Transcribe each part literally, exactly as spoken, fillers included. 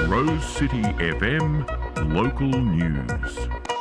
Rose City F M Local News.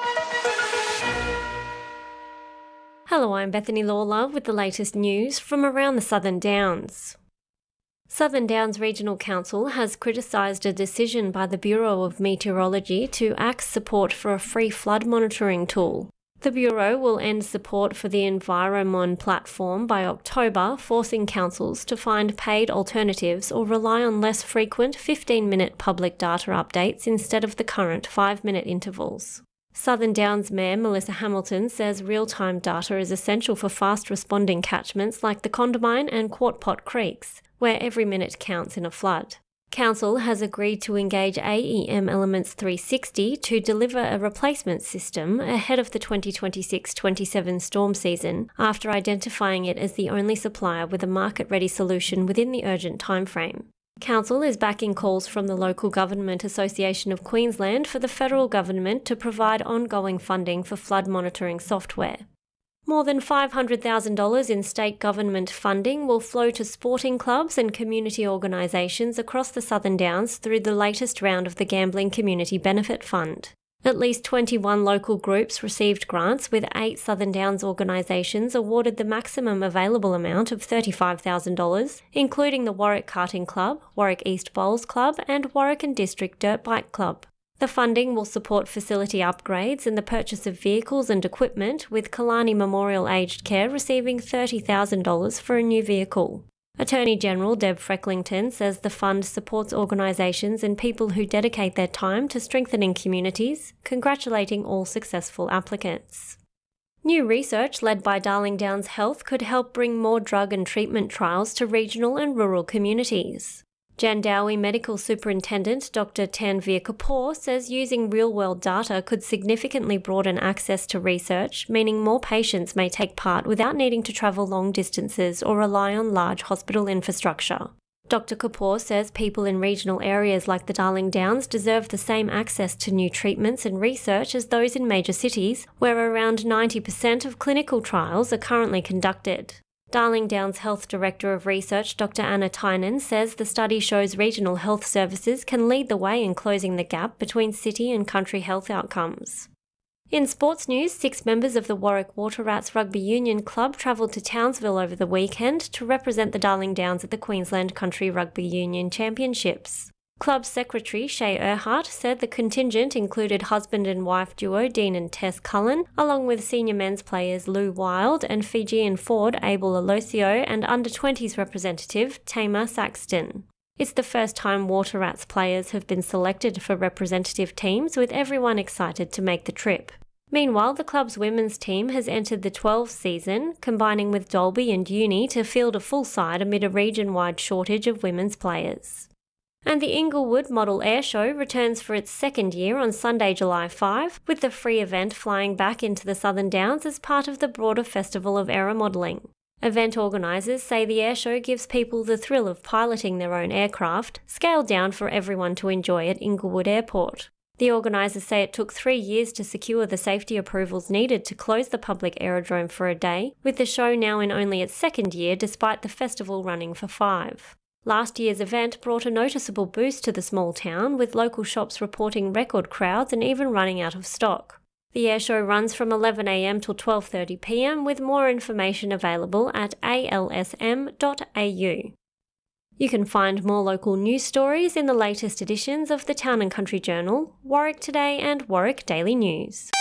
Hello, I'm Bethany Lawler with the latest news from around the Southern Downs. Southern Downs Regional Council has criticised a decision by the Bureau of Meteorology to axe support for a free flood monitoring tool. The Bureau will end support for the Enviromon platform by October, forcing councils to find paid alternatives or rely on less frequent fifteen-minute public data updates instead of the current five-minute intervals. Southern Downs Mayor Melissa Hamilton says real-time data is essential for fast-responding catchments like the Condamine and Quart Pot Creeks, where every minute counts in a flood. Council has agreed to engage A E M Elements three sixty to deliver a replacement system ahead of the twenty twenty-six twenty-seven storm season, after identifying it as the only supplier with a market-ready solution within the urgent timeframe. Council is backing calls from the Local Government Association of Queensland for the federal government to provide ongoing funding for flood monitoring software. More than five hundred thousand dollars in state government funding will flow to sporting clubs and community organisations across the Southern Downs through the latest round of the Gambling Community Benefit Fund. At least twenty-one local groups received grants, with eight Southern Downs organisations awarded the maximum available amount of thirty-five thousand dollars, including the Warwick Karting Club, Warwick East Bowls Club and Warwick and District Dirt Bike Club. The funding will support facility upgrades and the purchase of vehicles and equipment, with Killarney Memorial Aged Care receiving thirty thousand dollars for a new vehicle. Attorney General Deb Frecklington says the fund supports organisations and people who dedicate their time to strengthening communities, congratulating all successful applicants. New research led by Darling Downs Health could help bring more drug and treatment trials to regional and rural communities. Jandowae Medical Superintendent Doctor Tanveer Kapoor says using real-world data could significantly broaden access to research, meaning more patients may take part without needing to travel long distances or rely on large hospital infrastructure. Doctor Kapoor says people in regional areas like the Darling Downs deserve the same access to new treatments and research as those in major cities, where around ninety percent of clinical trials are currently conducted. Darling Downs Health Director of Research Doctor Anna Tynan says the study shows regional health services can lead the way in closing the gap between city and country health outcomes. In sports news, six members of the Warwick Water Rats Rugby Union Club travelled to Townsville over the weekend to represent the Darling Downs at the Queensland Country Rugby Union Championships. Club Secretary Shay Erhart said the contingent included husband and wife duo Dean and Tess Cullen, along with senior men's players Lou Wild and Fijian forward Abel Alosio and under twenties representative Tamar Saxton. It's the first time Water Rats players have been selected for representative teams, with everyone excited to make the trip. Meanwhile, the club's women's team has entered the twelfth season, combining with Dalby and Uni to field a full side amid a region-wide shortage of women's players. And the Inglewood Model Air Show returns for its second year on Sunday, July fifth, with the free event flying back into the Southern Downs as part of the broader Festival of Aeromodelling. Event organisers say the airshow gives people the thrill of piloting their own aircraft, scaled down for everyone to enjoy at Inglewood Airport. The organisers say it took three years to secure the safety approvals needed to close the public aerodrome for a day, with the show now in only its second year despite the festival running for five. Last year's event brought a noticeable boost to the small town, with local shops reporting record crowds and even running out of stock. The airshow runs from eleven a m till twelve thirty p m, with more information available at a l s m dot a u. You can find more local news stories in the latest editions of the Town and Country Journal, Warwick Today and Warwick Daily News.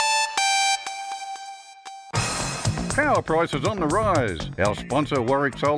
Power prices on the rise. Our sponsor, Warwick Solar